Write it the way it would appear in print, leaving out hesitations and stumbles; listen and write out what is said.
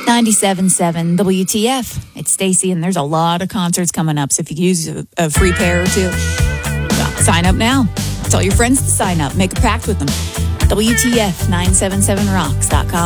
97.7 WTF. It's Stacy, and there's a lot of concerts coming up. So if you could use a free pair or two, well, sign up now. Tell your friends to sign up. Make a pact with them. WTF977rocks.com.